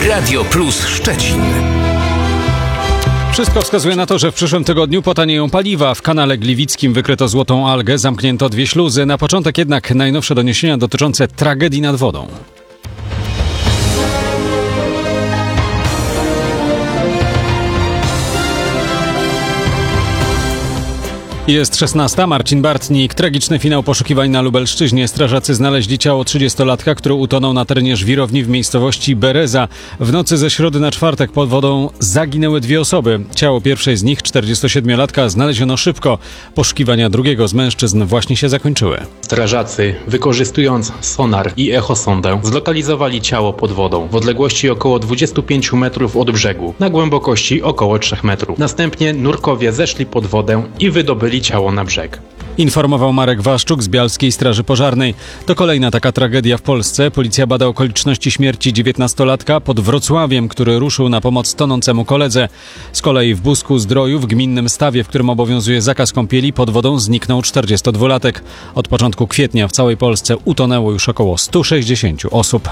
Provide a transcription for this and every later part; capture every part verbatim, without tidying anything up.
Radio Plus Szczecin. Wszystko wskazuje na to, że w przyszłym tygodniu potanieją paliwa. W kanale Gliwickim wykryto złotą algę, zamknięto dwie śluzy. Na początek jednak najnowsze doniesienia dotyczące tragedii nad wodą. Jest szesnasta. Marcin Bartnik. Tragiczny finał poszukiwań na Lubelszczyźnie. Strażacy znaleźli ciało trzydziestolatka, który utonął na terenie żwirowni w miejscowości Bereza. W nocy ze środy na czwartek pod wodą zaginęły dwie osoby. Ciało pierwszej z nich, czterdziestosiedmiolatka, znaleziono szybko. Poszukiwania drugiego z mężczyzn właśnie się zakończyły. Strażacy, wykorzystując sonar i echosondę, zlokalizowali ciało pod wodą w odległości około dwudziestu pięciu metrów od brzegu, na głębokości około trzech metrów. Następnie nurkowie zeszli pod wodę i wydobyli ciało na brzeg. Informował Marek Waszczuk z Bialskiej Straży Pożarnej. To kolejna taka tragedia w Polsce. Policja bada okoliczności śmierci dziewiętnastolatka pod Wrocławiem, który ruszył na pomoc tonącemu koledze. Z kolei w Busku-Zdroju, w gminnym Stawie, w którym obowiązuje zakaz kąpieli, pod wodą zniknął czterdziestodwulatek. Od początku kwietnia w całej Polsce utonęło już około stu sześćdziesięciu osób.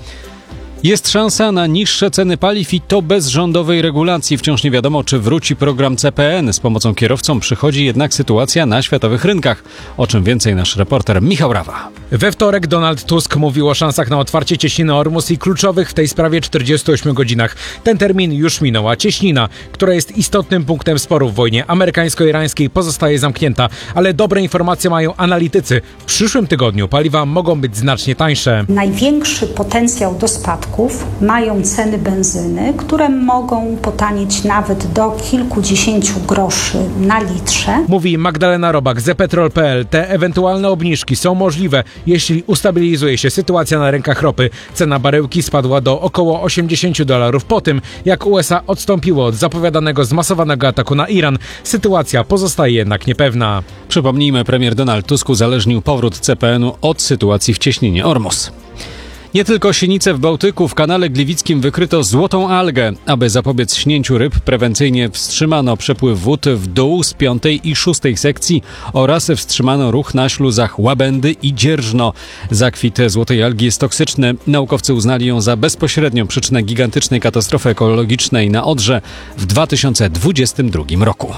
Jest szansa na niższe ceny paliw i to bez rządowej regulacji. Wciąż nie wiadomo, czy wróci program C P N. Z pomocą kierowcom przychodzi jednak sytuacja na światowych rynkach. O czym więcej nasz reporter Michał Rawa. We wtorek Donald Tusk mówił o szansach na otwarcie cieśniny Ormus i kluczowych w tej sprawie czterdziestu ośmiu godzinach. Ten termin już minął, a cieśnina, która jest istotnym punktem sporu w wojnie amerykańsko-irańskiej, pozostaje zamknięta. Ale dobre informacje mają analitycy. W przyszłym tygodniu paliwa mogą być znacznie tańsze. Największy potencjał do spadku mają ceny benzyny, które mogą potanieć nawet do kilkudziesięciu groszy na litrze. Mówi Magdalena Robak, zepetrol kropka pe el. Te ewentualne obniżki są możliwe, jeśli ustabilizuje się sytuacja na rynkach ropy. Cena baryłki spadła do około osiemdziesięciu dolarów po tym, jak U S A odstąpiło od zapowiadanego zmasowanego ataku na Iran. Sytuacja pozostaje jednak niepewna. Przypomnijmy, premier Donald Tusk uzależnił powrót C P N-u od sytuacji w cieśninie Ormus. Nie tylko sinice w Bałtyku, w kanale Gliwickim wykryto złotą algę. Aby zapobiec śnięciu ryb, prewencyjnie wstrzymano przepływ wód w dół z piątej i szóstej sekcji oraz wstrzymano ruch na śluzach Łabędy i Dzierżno. Zakwit złotej algi jest toksyczny. Naukowcy uznali ją za bezpośrednią przyczynę gigantycznej katastrofy ekologicznej na Odrze w dwa tysiące dwudziestym drugim roku.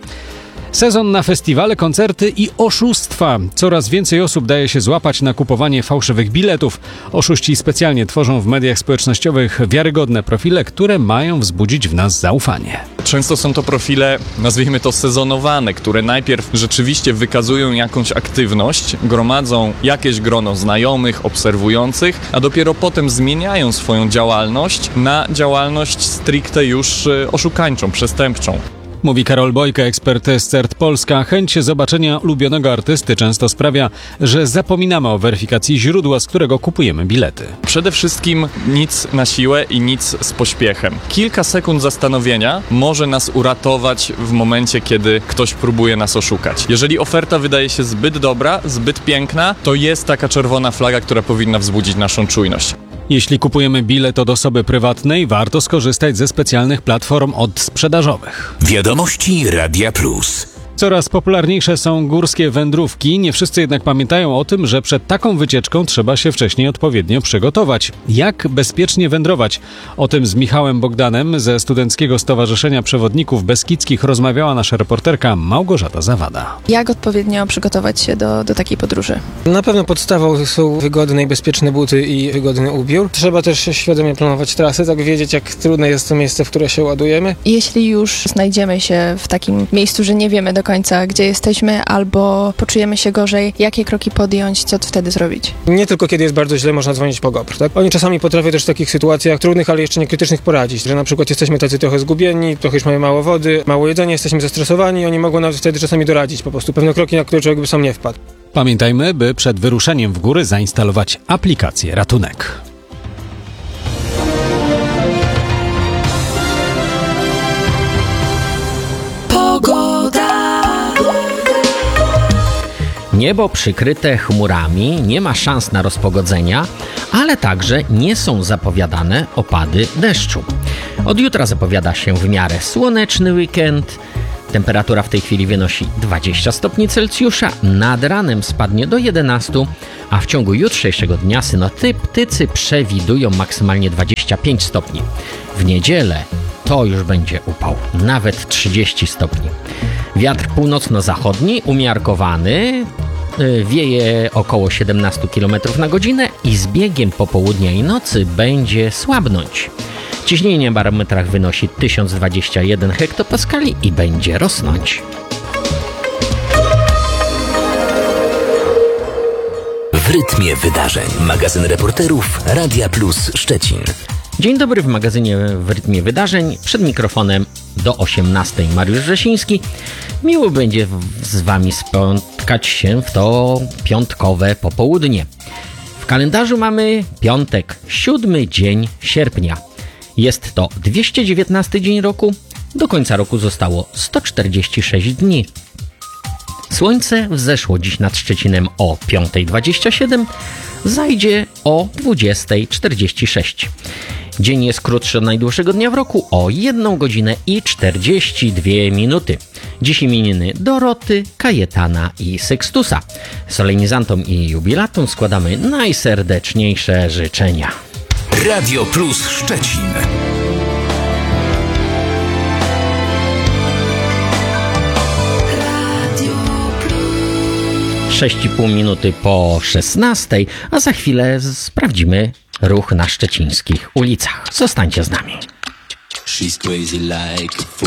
Sezon na festiwale, koncerty i oszustwa. Coraz więcej osób daje się złapać na kupowanie fałszywych biletów. Oszuści specjalnie tworzą w mediach społecznościowych wiarygodne profile, które mają wzbudzić w nas zaufanie. Często są to profile, nazwijmy to sezonowane, które najpierw rzeczywiście wykazują jakąś aktywność, gromadzą jakieś grono znajomych, obserwujących, a dopiero potem zmieniają swoją działalność na działalność stricte już oszukańczą, przestępczą. Mówi Karol Bojka, ekspert z C E R T Polska. Chęć zobaczenia ulubionego artysty często sprawia, że zapominamy o weryfikacji źródła, z którego kupujemy bilety. Przede wszystkim nic na siłę i nic z pośpiechem. Kilka sekund zastanowienia może nas uratować w momencie, kiedy ktoś próbuje nas oszukać. Jeżeli oferta wydaje się zbyt dobra, zbyt piękna, to jest taka czerwona flaga, która powinna wzbudzić naszą czujność. Jeśli kupujemy bilet od osoby prywatnej, warto skorzystać ze specjalnych platform odsprzedażowych. Wiadomości Radia Plus. Coraz popularniejsze są górskie wędrówki. Nie wszyscy jednak pamiętają o tym, że przed taką wycieczką trzeba się wcześniej odpowiednio przygotować. Jak bezpiecznie wędrować? O tym z Michałem Bogdanem ze Studenckiego Stowarzyszenia Przewodników Beskidzkich rozmawiała nasza reporterka Małgorzata Zawada. Jak odpowiednio przygotować się do, do takiej podróży? Na pewno podstawą są wygodne i bezpieczne buty i wygodny ubiór. Trzeba też świadomie planować trasy, tak wiedzieć, jak trudne jest to miejsce, w które się ładujemy. Jeśli już znajdziemy się w takim miejscu, że nie wiemy do końca, gdzie jesteśmy, albo poczujemy się gorzej, jakie kroki podjąć, co wtedy zrobić? Nie tylko kiedy jest bardzo źle, można dzwonić po G O P R, tak? Oni czasami potrafią też w takich sytuacjach trudnych, ale jeszcze nie krytycznych poradzić, że na przykład jesteśmy tacy trochę zgubieni, trochę już mamy mało wody, mało jedzenia, jesteśmy zestresowani, oni mogą nawet wtedy czasami doradzić po prostu pewne kroki, na które człowiek by sam nie wpadł. Pamiętajmy, by przed wyruszeniem w góry zainstalować aplikację Ratunek. Niebo przykryte chmurami, nie ma szans na rozpogodzenia, ale także nie są zapowiadane opady deszczu. Od jutra zapowiada się w miarę słoneczny weekend. Temperatura w tej chwili wynosi dwadzieścia stopni Celsjusza, nad ranem spadnie do jedenastu, a w ciągu jutrzejszego dnia synoptycy przewidują maksymalnie dwadzieścia pięć stopni. W niedzielę to już będzie upał, nawet trzydzieści stopni. Wiatr północno-zachodni, umiarkowany, wieje około siedemnaście kilometrów na godzinę i z biegiem popołudnia i nocy będzie słabnąć. Ciśnienie w barometrach wynosi tysiąc dwadzieścia jeden hektopaskali i będzie rosnąć. W rytmie wydarzeń. Magazyn reporterów Radia Plus Szczecin. Dzień dobry w magazynie W rytmie wydarzeń. Przed mikrofonem do osiemnastej Mariusz Rzesiński. Miło będzie z Wami spotkać się w to piątkowe popołudnie. W kalendarzu mamy piątek, siódmy dzień sierpnia. Jest to dwieście dziewiętnasty dzień roku. Do końca roku zostało sto czterdzieści sześć dni. Słońce wzeszło dziś nad Szczecinem o piąta dwadzieścia siedem, zajdzie o dwudziesta czterdzieści sześć. Dzień jest krótszy od najdłuższego dnia w roku o jedną godzinę i czterdzieści dwie minuty. Dziś imieniny Doroty, Kajetana i Sykstusa. Solenizantom i jubilatom składamy najserdeczniejsze życzenia. Radio Plus Szczecin. sześć i pół minuty po szesnastej, a za chwilę sprawdzimy ruch na szczecińskich ulicach. Zostańcie z nami. She's crazy like a fool.